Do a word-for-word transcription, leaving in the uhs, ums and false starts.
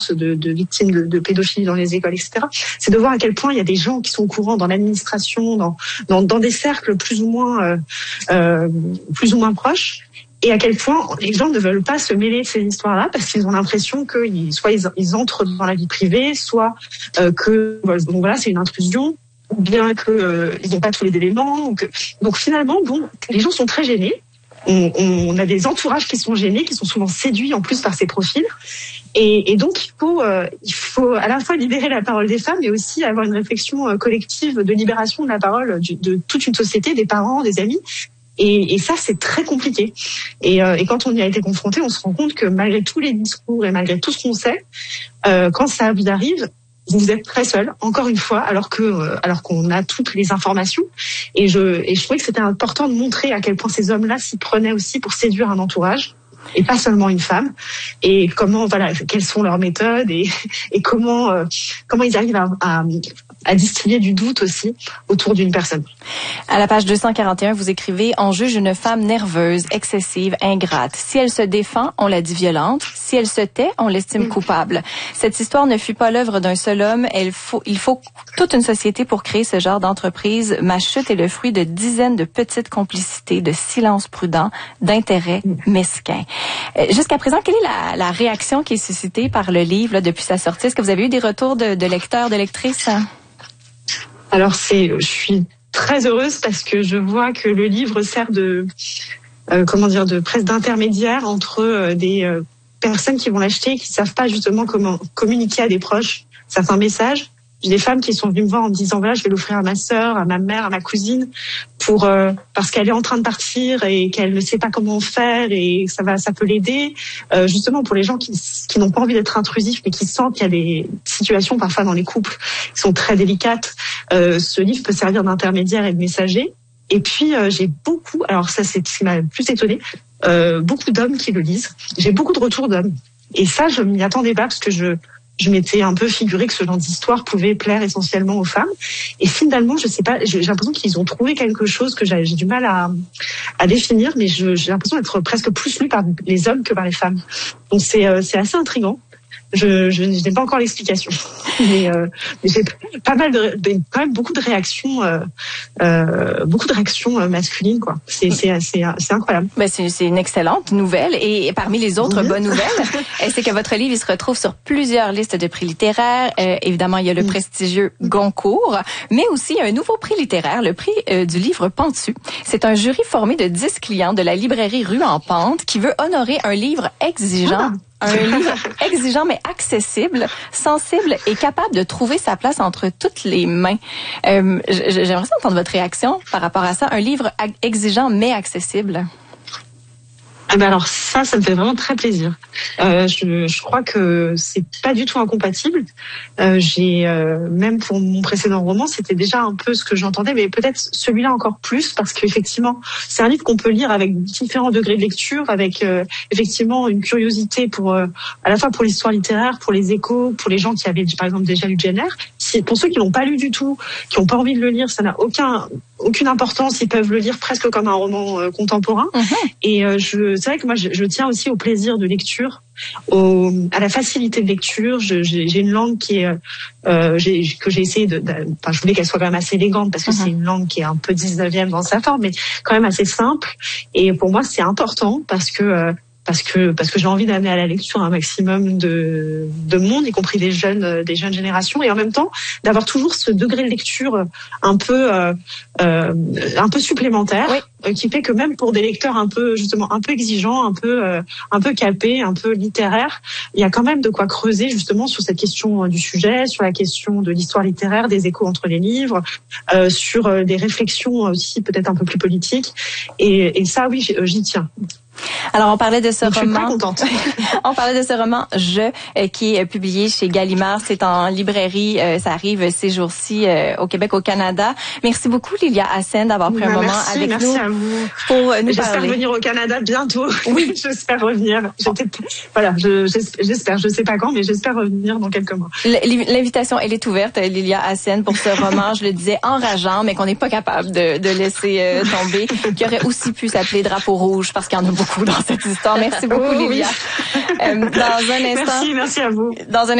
de, de victimes de, de pédophilie dans les écoles, et cetera. C'est de voir à quel point il y a des gens qui sont au courant dans l'administration, dans, dans, dans des cercles plus ou moins, euh, euh, plus ou moins proches, et à quel point les gens ne veulent pas se mêler de ces histoires-là parce qu'ils ont l'impression que ils, soit ils, ils entrent dans la vie privée, soit euh, que donc voilà, c'est une intrusion, ou bien que euh, ils n'ont pas tous les éléments. Donc, donc finalement, bon, les gens sont très gênés. On, on a des entourages qui sont gênés, qui sont souvent séduits en plus par ces profils. Et, et donc, il faut, euh, il faut à la fois libérer la parole des femmes, mais aussi avoir une réflexion euh, collective de libération de la parole du, de toute une société, des parents, des amis. Et, et ça, c'est très compliqué. Et, euh, et quand on y a été confronté, on se rend compte que malgré tous les discours et malgré tout ce qu'on sait, euh, quand ça vous arrive, vous êtes très seul, encore une fois, alors que euh, alors qu'on a toutes les informations. Et je et je trouvais que c'était important de montrer à quel point ces hommes-là s'y prenaient aussi pour séduire un entourage et pas seulement une femme. Et comment voilà, quelles sont leurs méthodes et et comment euh, comment ils arrivent à, à à distiller du doute aussi autour d'une personne. À la page deux cent quarante et un, vous écrivez « On juge une femme nerveuse, excessive, ingrate. Si elle se défend, on la dit violente. Si elle se tait, on l'estime coupable. Cette histoire ne fut pas l'œuvre d'un seul homme. Elle faut, il faut toute une société pour créer ce genre d'entreprise. Ma chute est le fruit de dizaines de petites complicités, de silences prudents, d'intérêts mesquins. » Jusqu'à présent, quelle est la, la réaction qui est suscitée par le livre là, depuis sa sortie? Est-ce que vous avez eu des retours de, de lecteurs, de lectrices? Alors, c'est, je suis très heureuse parce que je vois que le livre sert de, euh, comment dire, de presque d'intermédiaire entre euh, des euh, personnes qui vont l'acheter et qui savent pas justement comment communiquer à des proches certains messages. J'ai des femmes qui sont venues me voir en me disant voilà, je vais l'offrir à ma sœur, à ma mère, à ma cousine, pour euh, parce qu'elle est en train de partir et qu'elle ne sait pas comment faire et ça va, ça peut l'aider. Euh, justement pour les gens qui qui n'ont pas envie d'être intrusifs mais qui sentent qu'il y a des situations parfois dans les couples qui sont très délicates. Euh, ce livre peut servir d'intermédiaire et de messager. Et puis euh, j'ai beaucoup, alors ça c'est ce qui m'a le plus étonnée, euh, beaucoup d'hommes qui le lisent. J'ai beaucoup de retours d'hommes et ça je m'y attendais pas parce que je Je m'étais un peu figuré que ce genre d'histoire pouvait plaire essentiellement aux femmes. Et finalement, je sais pas, j'ai l'impression qu'ils ont trouvé quelque chose que j'ai du mal à, à définir, mais j'ai l'impression d'être presque plus lue par les hommes que par les femmes. Donc c'est c'est assez intriguant. Je, je, je n'ai pas encore l'explication, mais, euh, mais j'ai pas mal de, de, quand même beaucoup de réactions, euh, euh, beaucoup de réactions masculines, quoi. C'est, c'est, c'est, c'est incroyable. Ben c'est, c'est une excellente nouvelle. Et parmi les autres oui. bonnes nouvelles, c'est que votre livre il se retrouve sur plusieurs listes de prix littéraires. Euh, évidemment, il y a le prestigieux Goncourt, mais aussi un nouveau prix littéraire, le prix euh, du livre Pentu. C'est un jury formé de dix clients de la librairie Rue en Pente qui veut honorer un livre exigeant. Ah. Un livre exigeant mais accessible, sensible et capable de trouver sa place entre toutes les mains. Euh, j'aimerais entendre votre réaction par rapport à ça. Un livre exigeant mais accessible. Ah ben alors ça, ça me fait vraiment très plaisir. Euh, je, je crois que c'est pas du tout incompatible. Euh, j'ai euh, même pour mon précédent roman, c'était déjà un peu ce que j'entendais, mais peut-être celui-là encore plus parce qu'effectivement, c'est un livre qu'on peut lire avec différents degrés de lecture, avec euh, effectivement une curiosité pour euh, à la fois pour l'histoire littéraire, pour les échos, pour les gens qui avaient par exemple déjà lu Jane Eyre. Si, pour ceux qui l'ont pas lu du tout, qui n'ont pas envie de le lire, ça n'a aucun aucune importance. Ils peuvent le lire presque comme un roman euh, contemporain. Mm-hmm. Et euh, je c'est vrai que moi, je, je tiens aussi au plaisir de lecture, au, à la facilité de lecture. Je, j'ai, j'ai une langue qui est, euh, j'ai, que j'ai essayé de, de, enfin, je voulais qu'elle soit quand même assez élégante parce que uh-huh. c'est une langue qui est un peu dix-neuvième dans sa forme, mais quand même assez simple. Et pour moi, c'est important parce que euh, parce que parce que j'ai envie d'amener à la lecture un maximum de de monde, y compris des jeunes des jeunes générations, et en même temps d'avoir toujours ce degré de lecture un peu euh, euh, un peu supplémentaire, oui. qui fait que même pour des lecteurs un peu justement un peu exigeants, un peu euh, un peu capés, un peu littéraires, il y a quand même de quoi creuser justement sur cette question du sujet, sur la question de l'histoire littéraire, des échos entre les livres, euh, sur euh, des réflexions aussi peut-être un peu plus politiques, et, et ça oui j'y tiens. Alors, on parlait de ce Donc, roman. Je suis très contente. On parlait de ce roman Je, euh, qui est publié chez Gallimard. C'est en librairie. Euh, ça arrive ces jours-ci euh, au Québec, au Canada. Merci beaucoup, Lilia Hassen, d'avoir pris un merci, moment avec merci nous à vous. pour nous j'espère parler. J'espère venir au Canada bientôt. Oui, j'espère revenir. J'étais... Voilà, je, j'espère. Je sais pas quand, mais j'espère revenir dans quelques mois. L'invitation, elle est ouverte, Lilia Hassen, pour ce roman. Je le disais enrageant, mais qu'on n'est pas capable de, de laisser euh, tomber. Qui aurait aussi pu s'appeler Drapeau rouge, parce qu'il y en a beaucoup. beaucoup dans cette histoire. Merci beaucoup, Oh, Lilia. Oui. Euh, dans un instant. Merci, merci à vous. Dans un